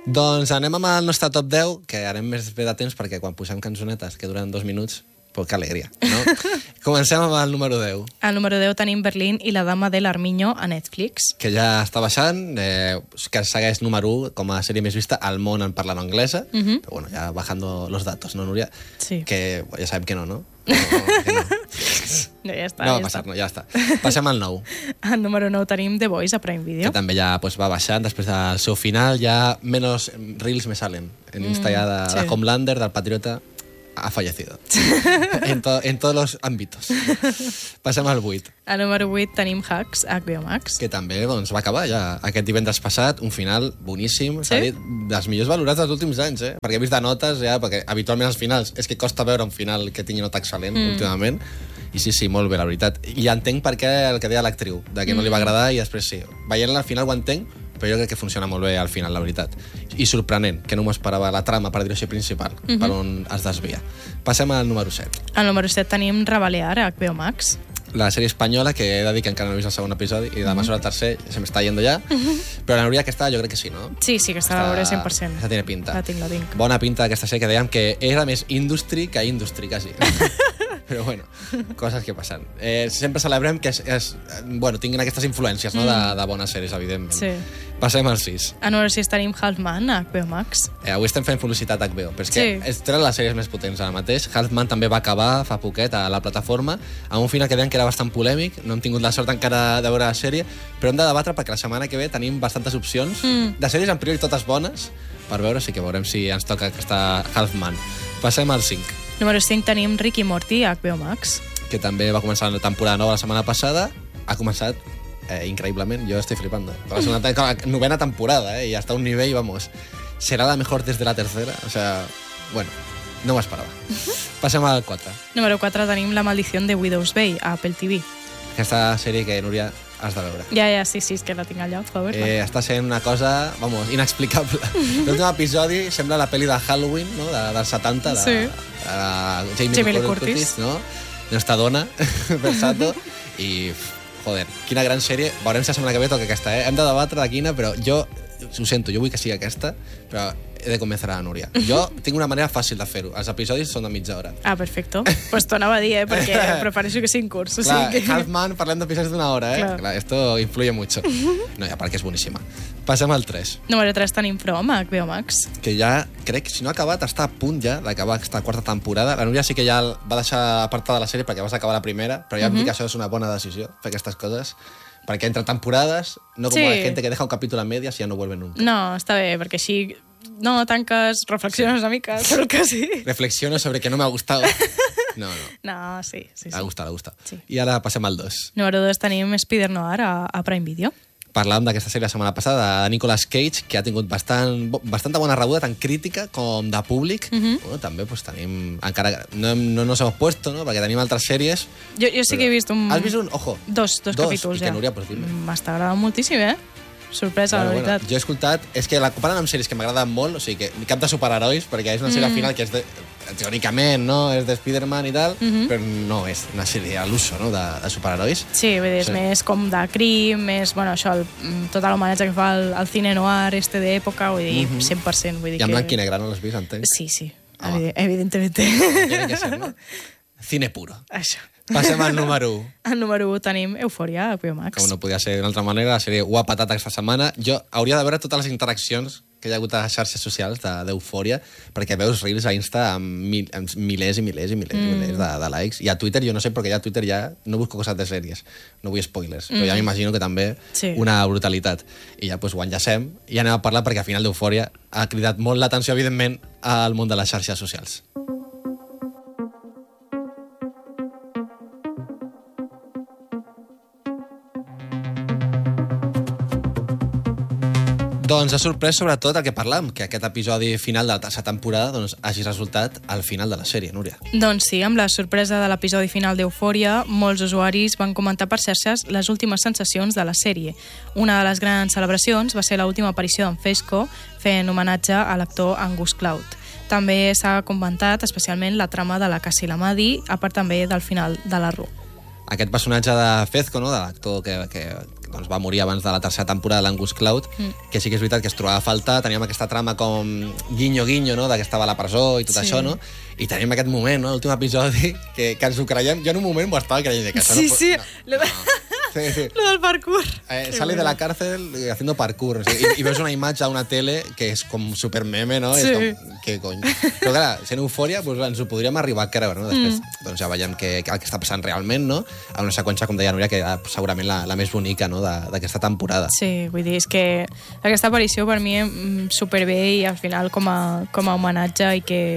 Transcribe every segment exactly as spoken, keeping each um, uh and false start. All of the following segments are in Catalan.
Doncs anem amb el nostre top deu, que anem més bé de temps perquè quan posem cançonetes que duren dos minuts, pues que alegria, no? Comencem amb el número deu. Al número deu tenim Berlín i la dama de l'Armiño a Netflix. Que ja està baixant, eh, que segueix número u com a sèrie més vista al món en parlant anglesa, uh -huh. però bueno, ja bajando los datos, ¿no, Núria? Sí. Que ja sabem que no, no? No, que no. No, ja està, no va ja passar, està. no, ja està. Passem al nou. Al número nou tenim The Voice a Prime Video. Que també ja pues, va baixant, després del seu final ja menos reels me salen. En Insta ja de, sí. de Homelander, del Patriota, ha fallecido. en, to, en todos los ámbitos. Passem al vuit. Al número vuit tenim Hacks a H B O Max. Que també doncs, va acabar ja aquest divendres passat, un final boníssim, Sí? s'ha dit, dels millors valorats dels últims anys, eh? Perquè he vist de notes ja, perquè habitualment els finals és que costa veure un final que tingui nota excel·lent mm. últimament, i sí, sí, molt bé, la veritat. I entenc per què el que deia l'actriu, de que no li va agradar i després sí. Veient-la al final ho entenc, però jo crec que funciona molt bé al final, la veritat. I sorprenent, que no m'ho esperava la trama, per dir-ho així, principal, mm -hmm. per on es desvia. Passem al número set. Al número set tenim Rebalear a H B O Max. La sèrie espanyola, que he de dir que encara no he vist el segon episodi, i demà sobre el tercer se m'està yendo ja, però la Núria aquesta jo crec que sí, no? Sí, sí, que està a veure cent per cent. Aquesta tiene pinta. La tinc, la tinc. Bona pinta d'aquesta sèrie, que dèiem que era més industry que industry, quasi. Però bueno, coses que passen. Eh, sempre celebrem que és, és, bueno, tinguin aquestes influències, no?, de, de bones sèries, evidentment. Sí. Passem al sis. Al número sis tenim Halfman a H B O Max. Eh, avui estem fent publicitat a H B O, però és que Sí. és tenen les sèries més potents ara mateix. Halfman també va acabar fa poquet a la plataforma, amb un final que deien que era bastant polèmic. No hem tingut la sort encara de veure la sèrie, però hem de debatre perquè la setmana que ve tenim bastantes opcions mm. de sèries, en priori totes bones, per veure, sí que veurem si ens toca aquesta Halfman. Passem al cinc. Número cinc tenim Rick i Morty a H B O Max. Que també va començar la temporada nova la setmana passada. Ha començat eh, increïblement, jo estic flipando. Va ser una la novena temporada, eh, i hasta un nivell, vamos, serà la mejor desde la tercera. O sea, bueno, no m'ho esperava. Passem al quatre. Número quatre tenim La maldició de Widow's Bay a Apple T V. Aquesta sèrie que, Núria, has de veure. Ja, ja, sí, sí, és que la tinc allà, per veure-la. Eh, està sent una cosa, vamos, inexplicable. L'últim episodi sembla la pel·li de Halloween, no?, de, dels setanta, de, Sí. de, de Jamie, Jamie Lee Lee Curtis. Curtis, no? Nostra dona, pensant-ho, i, joder, quina gran sèrie. Veurem si la setmana que ve toca aquesta, eh? Hem de debatre de quina, però jo, ho sento, jo vull que sigui aquesta, però he de convencer a la Núria. Jo tinc una manera fàcil de fer-ho. Els episodis són de mitja hora. Ah, perfecto. Pues t'ho anava a dir, eh, perquè prefereixo que siguin curts. O Clar, sigui que... Halfman, parlem d'episodis d'una hora, eh? Clar. Clar, esto influye mucho. No, ja, perquè és boníssima. Passem al tres. Número tres tenim From a H B O Max. Que ja, crec, si no ha acabat, està a punt ja d'acabar aquesta quarta temporada. La Núria sí que ja va deixar apartada la sèrie perquè vas acabar la primera, però ja em dic que això és una bona decisió, fer aquestes coses, perquè entre temporades, no com Sí. la gente que deja un capítol a medias i ja no vuelve nunca. No, està bé, perquè així no tanques, reflexiones una mica, però el que sí. Reflexiono sobre que no me ha gustado. No, no. No, sí, sí, sí. Ha gustat, ha gustat. Sí. I ara passem al dos. Número dos tenim Spider Noir a, a Prime Video. Parlàvem d'aquesta sèrie la setmana passada, de Nicolas Cage, que ha tingut bastant, bastanta bona rebuda, tant crítica com de públic. Uh -huh. Bueno, també pues, tenim... Encara no, hem, no nos hemos puesto, no?, perquè tenim altres sèries. Jo, jo sí que he vist un... Has vist un? Ojo. Dos, dos, Dos. capítols, I que, ja. Núria, pues dime. M'està agradant moltíssim, eh? Sorpresa, Bueno, la bueno, veritat. jo he escoltat... És que la comparen amb sèries que m'agraden molt, o sigui, que cap de superherois, perquè és una sèrie mm. final que és de, teòricament, no?, és de Spider-Man i tal, mm -hmm. però no és una sèrie a l'uso, no?, de, de superherois. Sí, vull dir, és Sí. més com de crim, més, bueno, això, el, tot l'homenatge que fa al, al cine noir este d'època, vull dir, Mhm. cent per cent. Vull dir I en que... blanc i negre, no l'has vist, entenc? Sí, sí, Ah, evident, evidentemente. Tiene que ser, no? Cine puro. Això. Passem al número u. Al número u tenim Eufòria a H B O Max. Com no podia ser d'una altra manera, la sèrie guapa patata aquesta setmana. Jo hauria de veure totes les interaccions que hi ha hagut a les xarxes socials d'Eufòria, perquè veus reels a Insta amb, mil, amb milers i milers i milers, mm. i milers de, de likes. I a Twitter, jo no sé, perquè ja a Twitter ja no busco coses de sèries, no vull spoilers, mm. però ja m'imagino que també Sí. una brutalitat. I ja pues, ho enllacem i anem a parlar perquè al final d'Eufòria ha cridat molt l'atenció, evidentment, al món de les xarxes socials. Doncs ha sorprès sobretot el que parlam, que aquest episodi final de la tercera temporada doncs, hagi resultat al final de la sèrie, Núria. Doncs sí, amb la sorpresa de l'episodi final d'Eufòria, molts usuaris van comentar per xarxes les últimes sensacions de la sèrie. Una de les grans celebracions va ser l'última aparició d'en Fesco, fent homenatge a l'actor Angus Cloud. També s'ha comentat especialment la trama de la Cassie Lamadi, a part també del final de la Ru. Aquest personatge de Fezco, no?, de l'actor que, que, doncs, va morir abans de la tercera temporada de l'Angus Cloud, mm. que sí que és veritat que es trobava a faltar, teníem aquesta trama com guinyo-guinyo, no?, de que estava a la presó i tot sí. això, no? I tenim aquest moment, no?, l'últim episodi, que, que ens ho creiem. Jo en un moment m'ho estava creient. Que això sí, no, sí. No, no. Sí, sí. Lo del parkour. Eh, sale de la cárcel haciendo parkour. O sigui, i, I veus una imatge a una tele que és com super meme, no? Sí. És com, què cony? Però clar, sent eufòria, doncs, ens ho podríem arribar a creure, no? Després mm. doncs, ja veiem que, que el que està passant realment, no? A una seqüència, com deia Núria, que era segurament la, la més bonica, no?, d'aquesta temporada. Sí, vull dir, és que aquesta aparició per mi superbé i al final com a, com a homenatge i que...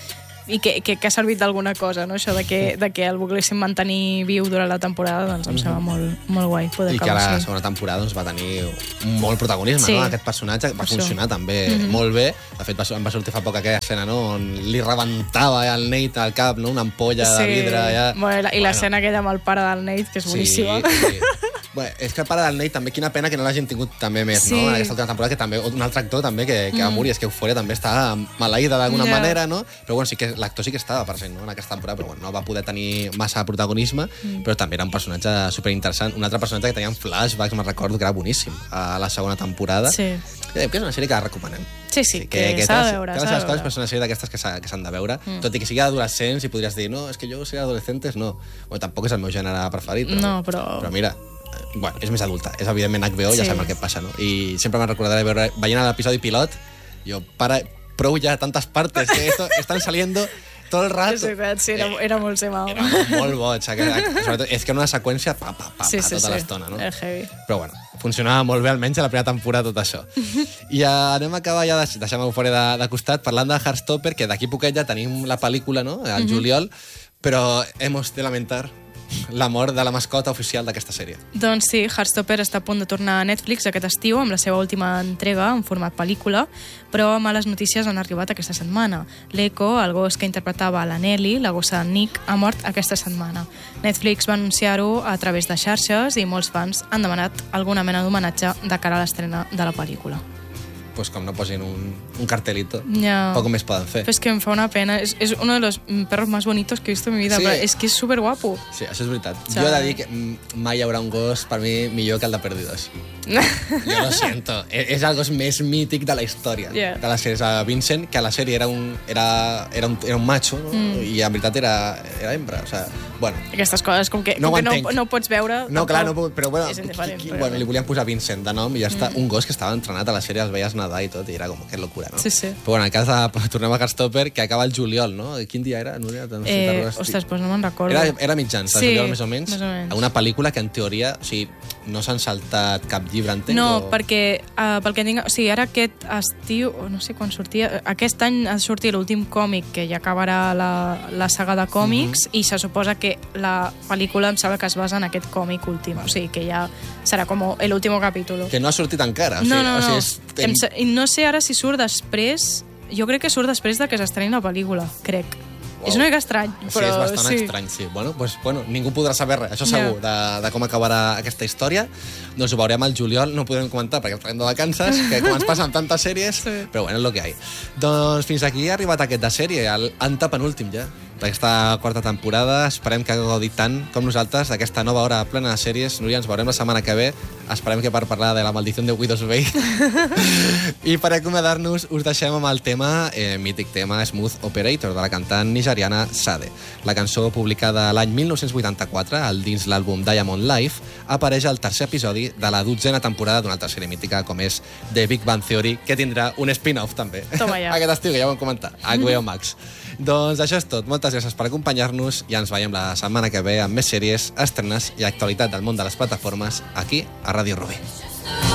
i que, que, que ha servit d'alguna cosa, no? Això de que, de que el volguéssim mantenir viu durant la temporada, doncs em sembla molt, molt guai poder I que la així. segona temporada doncs, va tenir molt protagonisme, sí. no? Aquest personatge va funcionar això. també mm-hmm. molt bé. De fet, va, va sortir fa poc aquella escena, no?, on li rebentava ja el Nate al cap, no?, una ampolla sí. de vidre. Ja... Bueno, I l'escena bueno. aquella amb el pare del Nate, que és boníssima. Sí, sí. Bé, és que el pare del Nate també, quina pena que no l'hagin tingut també més, sí. no? En aquesta última temporada, que també, un altre actor també que, que mm. va morir, és que Eufòria també està maleïda d'alguna yeah. manera, no? Però bueno, sí que l'actor sí que estava present, no?, en aquesta temporada, però bueno, no va poder tenir massa protagonisme, mm. però també era un personatge superinteressant. Un altre personatge que tenia flashbacks, me'n recordo, que era boníssim, a la segona temporada. Sí. Que és una sèrie que recomanem. Sí, sí, que, que s'ha de veure. Que les seves coses, però és una sèrie d'aquestes que s'han de veure, mm. tot i que sigui adolescents i podries dir, no, és que jo si adolescentes, no. Bueno, tampoc és el meu gènere preferit, però, no, però... però mira, bueno, és més adulta, és evidentment H B O, sí. ja sabem el que passa, no? I sempre me'n recordaré veure, veient l'episodi pilot, jo, para, prou ja tantes partes, que esto, estan saliendo tot el rato. És veritat, sí, era, era molt semau. Era molt boig. Sobretot, és que era una seqüència pa, pa, pa, sí, pa, sí, tota sí. l'estona, no? Era heavy. Però bueno, funcionava molt bé, almenys a la primera temporada, tot això. I anem a acabar ja, deixem Eufòria de, de costat, parlant de Heartstopper, que d'aquí poquet ja tenim la pel·lícula, no?, al mm-hmm. juliol, però hemos de lamentar la mort de la mascota oficial d'aquesta sèrie. Doncs sí, Heartstopper està a punt de tornar a Netflix aquest estiu amb la seva última entrega en format pel·lícula, però males notícies han arribat aquesta setmana. L'Echo, el gos que interpretava la Nelly, la gossa de Nick, ha mort aquesta setmana. Netflix va anunciar-ho a través de xarxes i molts fans han demanat alguna mena d'homenatge de cara a l'estrena de la pel·lícula. Pues com no posin un, un cartelito, ja. poco més poden fer. Però és que em fa una pena. És, és uno de los perros más bonitos que he visto en mi vida, sí. però és que és superguapo. Sí, això és veritat. O sea... Jo he de dir que mai hi haurà un gos, per mi, millor que el de Perdidos. Jo lo siento. És el gos més mític de la història yeah. de la sèrie. Vincent, que a la sèrie era un, era, era un, era un macho, no? mm. i en veritat era, era hembra. O sea, bueno. Aquestes coses, com que no, com que no, no pots veure... No, clar, no puc, però bueno, és indiferent. Qui, bueno, li volien posar Vincent de nom i ja està. Mm. Un gos que estava entrenat a la sèrie, els veies nadar i tot, i era com que locura, no? Sí, sí. Però bueno, en el cas de... Tornem a Heartstopper, que acaba el juliol, no? Quin dia era, Núria? No sé, eh, ostres, doncs no me'n recordo. Era, era mitjans, sí, el juliol més o menys. Més o menys. Una pel·lícula que en teoria, o sigui, no s'han saltat cap llibre, entenc? No, o... perquè, uh, pel que tinc... O sigui, ara aquest estiu, no sé quan sortia... Aquest any ha sortit l'últim còmic, que ja acabarà la, la saga de còmics, mm-hmm. i se suposa que la pel·lícula em sembla que es basa en aquest còmic últim. Vale. O sigui, que ja serà com l'últim capítol. Que no ha sortit encara. O sigui, no, no, no. O sigui, és... Em, no sé ara si surt després... Jo crec que surt després de que s'estreni la pel·lícula, crec. Wow. És una mica estrany, però... Sí, és bastant sí. estrany, sí. Bueno, pues, bueno, ningú podrà saber res, això segur, de, de com acabarà aquesta història. Doncs ho veurem al juliol, no ho podem comentar perquè estarem de vacances, que com ens passen tantes sèries, sí. però bueno, és el que hi ha. Doncs fins aquí ha arribat aquest de sèrie, el antepenúltim ja, d'aquesta quarta temporada. Esperem que hagueu gaudit tant com nosaltres d'aquesta nova hora plena de sèries. Núria, ens veurem la setmana que ve. Esperem que per parlar de la maldició de Widow's Bay. I per acomiadar-nos us deixem amb el tema, eh, mític tema Smooth Operator, de la cantant nigeriana Sade. La cançó, publicada l'any mil nou-cents vuitanta-quatre, al dins l'àlbum Diamond Life, apareix al tercer episodi de la dotzena temporada d'una altra sèrie mítica com és The Big Bang Theory, que tindrà un spin-off també. Toma ja. Aquest estiu, que ja ho hem comentat, a H B O Max. Doncs això és tot. Moltes gràcies per acompanyar-nos i ens veiem la setmana que ve amb més sèries, estrenes i actualitat del món de les plataformes aquí a Ràdio Rubí.